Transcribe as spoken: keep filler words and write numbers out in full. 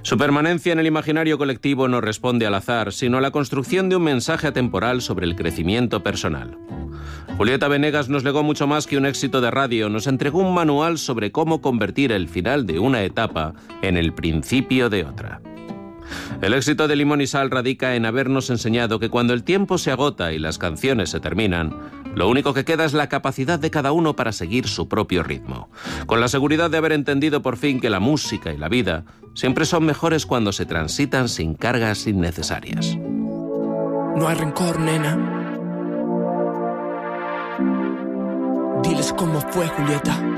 Su permanencia en el imaginario colectivo no responde al azar, sino a la construcción de un mensaje atemporal sobre el crecimiento personal. Julieta Venegas nos legó mucho más que un éxito de radio, nos entregó un manual sobre cómo convertir el final de una etapa en el principio de otra. El éxito de Limón y Sal radica en habernos enseñado que cuando el tiempo se agota y las canciones se terminan, lo único que queda es la capacidad de cada uno para seguir su propio ritmo, con la seguridad de haber entendido por fin que la música y la vida siempre son mejores cuando se transitan sin cargas innecesarias. No hay rencor, nena. Diles cómo fue, Julieta.